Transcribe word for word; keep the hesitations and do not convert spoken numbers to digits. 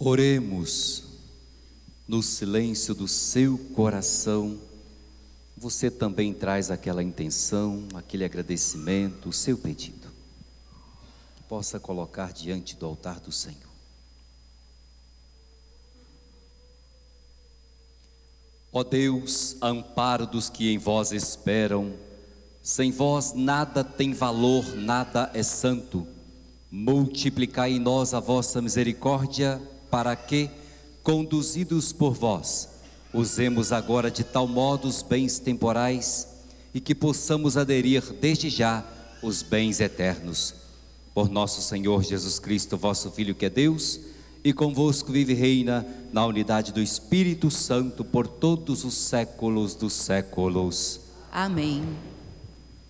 Oremos. No silêncio do seu coração, você também traz aquela intenção, aquele agradecimento, o seu pedido, que possa colocar diante do altar do Senhor. Ó Deus, amparo dos que em vós esperam, sem vós nada tem valor, nada é santo. Multiplicai em nós a vossa misericórdia, para que, conduzidos por vós, usemos agora de tal modo os bens temporais e que possamos aderir desde já os bens eternos. Por nosso Senhor Jesus Cristo, vosso Filho que é Deus, e convosco vive e reina na unidade do Espírito Santo por todos os séculos dos séculos. Amém.